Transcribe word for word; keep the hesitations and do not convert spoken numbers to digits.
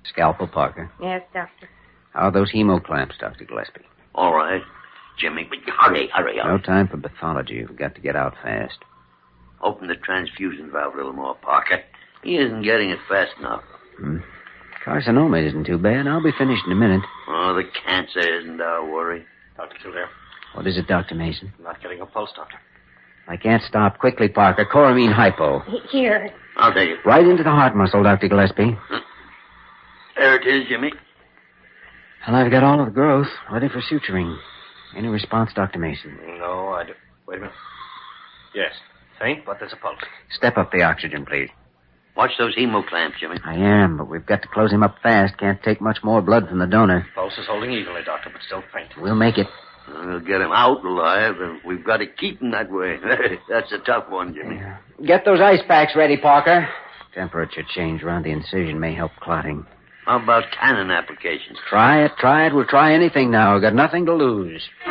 Scalpel, Parker. Yes, Doctor. How are those hemo clamps, Doctor Gillespie? All right. Jimmy, but hurry, hurry up. No time for pathology. We've got to get out fast. Open the transfusion valve a little more, Parker. He isn't getting it fast enough. Hmm. Carcinoma isn't too bad. I'll be finished in a minute. Oh, the cancer isn't our worry. Doctor Kildare. What is it, Doctor Mason? I'm not getting a pulse, Doctor. I can't stop. Quickly, Parker. Coramine hypo. Here. I'll take it. Right into the heart muscle, Doctor Gillespie. Huh? There it is, Jimmy. Well, I've got all of the growth ready for suturing. Any response, Doctor Mason? No, I don't. Wait a minute. Yes. Faint, but there's a pulse. Step up the oxygen, please. Watch those hemo clamps, Jimmy. I am, but we've got to close him up fast. Can't take much more blood from the donor. Pulse is holding evenly, Doctor, but still faint. We'll make it. We'll get him out alive, and we've got to keep him that way. That's a tough one, Jimmy. Get those ice packs ready, Parker. Temperature change around the incision may help clotting. How about cannon applications? Try it, try it. We'll try anything now. We've got nothing to lose.